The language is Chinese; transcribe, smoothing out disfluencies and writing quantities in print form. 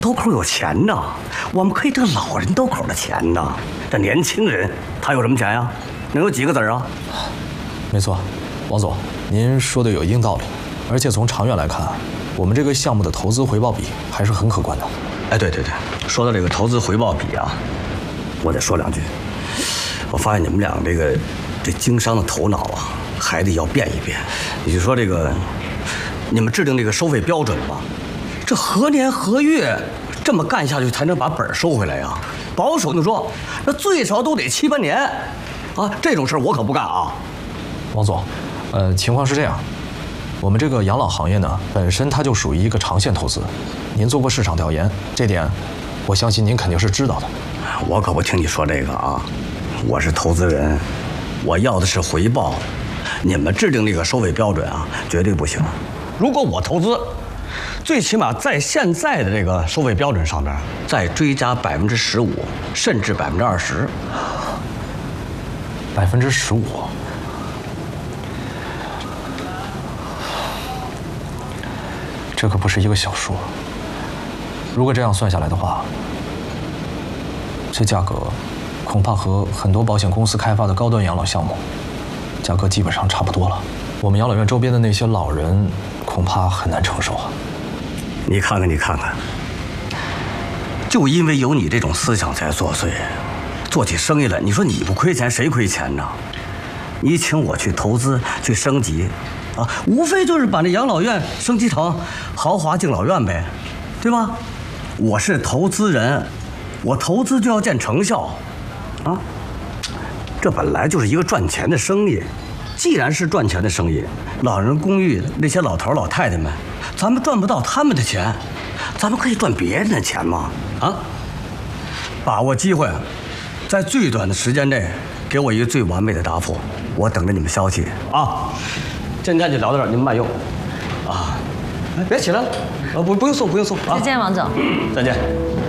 兜口有钱呐，我们可以挣老人兜口的钱呐。这年轻人他有什么钱呀？能有几个子啊？ 没错，王总，您说的有一定道理。而且从长远来看，我们这个项目的投资回报比还是很可观的。 哎，对，说到这个投资回报比啊，我得说两句。我发现你们俩这经商的头脑啊，还得要变一变。你就说这个，你们制定这个收费标准吧，这何年何月这么干下去才能把本收回来呀？保守的说，那最少都得7、8年，啊，这种事我可不干啊。 王总，情况是这样，我们这个养老行业呢，本身它就属于一个长线投资。您做过市场调研，这点我相信您肯定是知道的。 我可不听你说这个啊，我是投资人，我要的是回报。你们制定这个收费标准啊，绝对不行。如果我投资，最起码在现在的这个收费标准上面再追加15%，甚至20%。 15%，这可不是一个小数。如果这样算下来的话，这价格恐怕和很多保险公司开发的高端养老项目价格基本上差不多了。我们养老院周边的那些老人恐怕很难承受啊。 你看看，就因为有你这种思想才作祟，做起生意来，你说你不亏钱，谁亏钱呢？你请我去投资去升级，啊，无非就是把那养老院升级成豪华敬老院呗，对吧？我是投资人，我投资就要见成效，啊，这本来就是一个赚钱的生意。既然是赚钱的生意，老人公寓那些老头老太太们，咱们赚不到他们的钱，咱们可以赚别人的钱嘛，啊！把握机会，在最短的时间内给我一个最完美的答复，我等着你们消息啊！今天就聊到这儿，你们慢用，啊！别起来了，不用送啊！ 再见，王总。 再见。